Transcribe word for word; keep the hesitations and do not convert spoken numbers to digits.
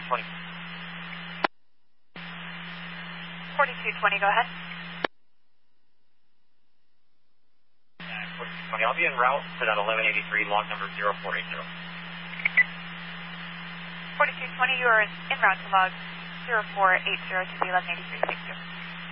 twenty. forty-two twenty, go ahead. forty-two twenty, I'll be en route to that eleven eighty-three, log number zero four eight zero. forty-two twenty, you are en route to log zero four eight zero to the eleven eighty-three. Thank you.